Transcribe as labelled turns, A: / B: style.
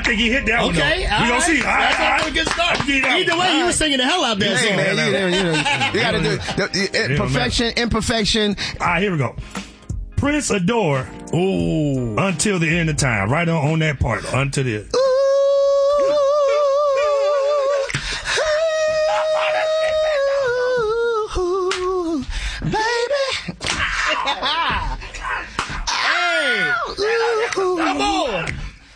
A: think he hit that one.
B: Okay,
A: We gonna see.
B: That's a good start. Either way, you were singing the hell out that song.
C: Man, you gotta do perfection, imperfection.
A: All right, here we go. Prince Adore.
B: Ooh.
A: Until the end of time. Right on that part. Until the end.
B: Come on.